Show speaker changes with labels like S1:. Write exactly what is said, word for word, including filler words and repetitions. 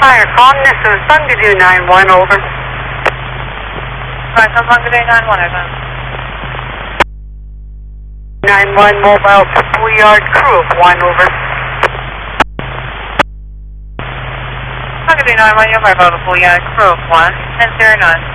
S1: fire. Calm this is Sungadoo nine one, over.
S2: Right, so Sungadoo nine one, over.
S1: nine one, mobile triple yard crew of one, over.
S2: Sungadoo nine one, your mobile triple yard crew of one, ten zero nine.